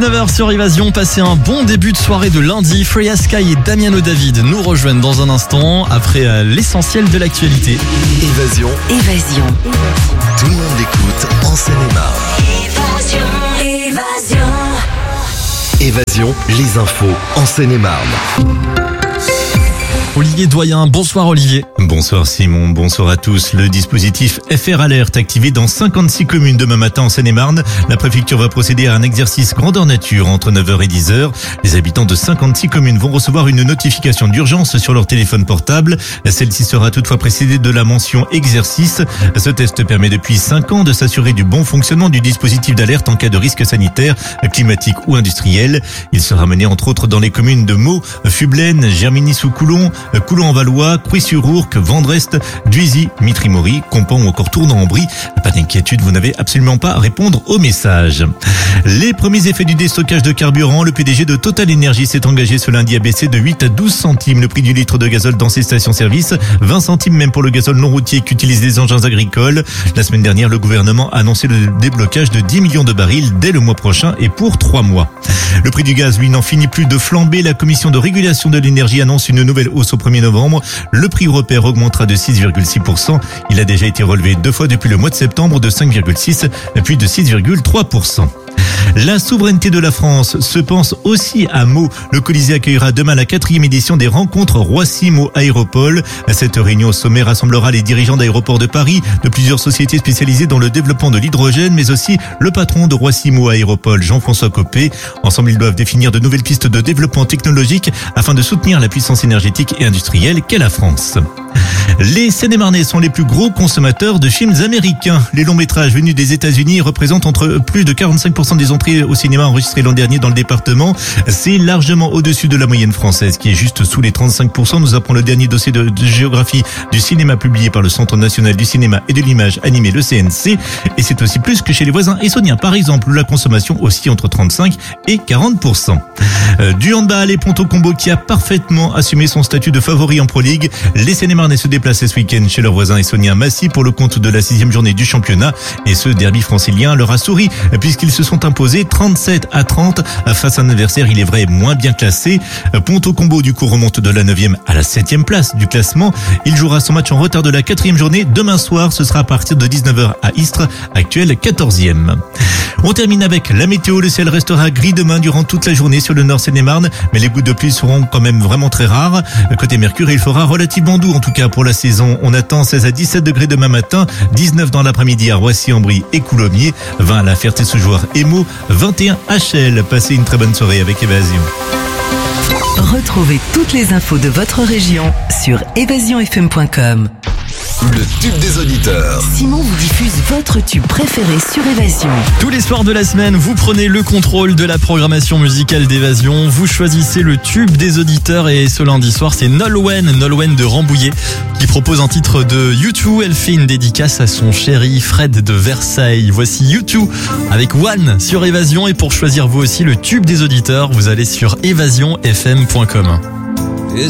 19h sur Évasion, passez un bon début de soirée de lundi. Freya Sky et Damiano David nous rejoignent dans un instant après l'essentiel de l'actualité. Évasion. Tout le monde écoute en Seine-et-Marne. Évasion, les infos en Seine-et-Marne. Olivier Doyen, bonsoir Olivier. Bonsoir Simon, bonsoir à tous. Le dispositif FR Alert activé dans 56 communes demain matin en Seine-et-Marne. La préfecture va procéder à un exercice grandeur nature entre 9h et 10h. Les habitants de 56 communes vont recevoir une notification d'urgence sur leur téléphone portable. Celle-ci sera toutefois précédée de la mention exercice. Ce test permet depuis 5 ans de s'assurer du bon fonctionnement du dispositif d'alerte en cas de risque sanitaire, climatique ou industriel. Il sera mené entre autres dans les communes de Meaux, Fublaine, Germigny-sous-Coulon, Coulon-en-Valois, Crouy-sur-Ourcq, Vendrest, Duisy, Mitry-Mory, Compan ou encore Tournan-en-Brie. Pas d'inquiétude, vous n'avez absolument pas à répondre au message. Les premiers effets du déstockage de carburant, le PDG de Total Energy s'est engagé ce lundi à baisser de 8 à 12 centimes le prix du litre de gazole dans ses stations-service, 20 centimes même pour le gazole non routier qu'utilisent les engins agricoles. La semaine dernière, le gouvernement a annoncé le déblocage de 10 millions de barils dès le mois prochain et pour 3 mois. Le prix du gaz, lui, n'en finit plus de flamber. La commission de régulation de l'énergie annonce une nouvelle hausse au 1er novembre. Le prix européen augmentera de 6,6%. Il a déjà été relevé 2 fois depuis le mois de septembre de 5,6% puis de 6,3%. La souveraineté de la France se pense aussi à Meaux. Le Colisée accueillera demain la 4e édition des rencontres Roissy-Meaux Aéropole. Cette réunion au sommet rassemblera les dirigeants d'aéroports de Paris, de plusieurs sociétés spécialisées dans le développement de l'hydrogène, mais aussi le patron de Roissy-Meaux Aéropole, Jean-François Copé. Ensemble, ils doivent définir de nouvelles pistes de développement technologique afin de soutenir la puissance énergétique et industrielle qu'est la France. Les Seine-et-Marnais sont les plus gros consommateurs de films américains. Les longs métrages venus des États-Unis représentent entre plus de 45% des entrées au cinéma enregistrées l'an dernier dans le département. C'est largement au-dessus de la moyenne française, qui est juste sous les 35%. Nous apprend le dernier dossier de géographie du cinéma publié par le Centre national du cinéma et de l'image animée, le CNC. Et c'est aussi plus que chez les voisins essonniens. Par exemple, où la consommation oscille entre 35 et 40%. Du handball et Ponto Combo qui a parfaitement assumé son statut de favori en Pro League. Les Seine-et-Marnais se déplaçaient ce week-end chez leurs voisins essonniens Massy pour le compte de la 6e journée du championnat. Et ce derby francilien leur a souri puisqu'ils se sont imposés 37-30 face à un adversaire, il est vrai, moins bien classé. Ponto Combo du coup remonte de la 9e à la 7e place du classement. Il jouera son match en retard de la 4e journée demain soir. Ce sera à partir de 19h à Istres, actuel 14e. On termine avec la météo. Le ciel restera gris demain durant toute la journée sur le nord Seine-et-Marne, mais les gouttes de pluie seront quand même vraiment très rares. Côté Mercure, il fera relativement doux en tout cas pour la saison. On attend 16 à 17 degrés demain matin, 19 dans l'après-midi à Roissy-en-Brie et Coulommiers, 20 à la Ferté-sous-Jouarre et Meaux, 21 à Chelles. Passez une très bonne soirée avec Évasion. Retrouvez toutes les infos de votre région sur évasionfm.com. Le tube des auditeurs. Simon vous diffuse votre tube préféré sur Évasion. Tous les soirs de la semaine, vous prenez le contrôle de la programmation musicale d'Évasion. Vous choisissez le tube des auditeurs et ce lundi soir, c'est Nolwenn de Rambouillet qui propose un titre de U2. Elle fait une dédicace à son chéri Fred de Versailles. Voici U2 avec One sur Évasion et pour choisir vous aussi le tube des auditeurs, vous allez sur évasionfm.com.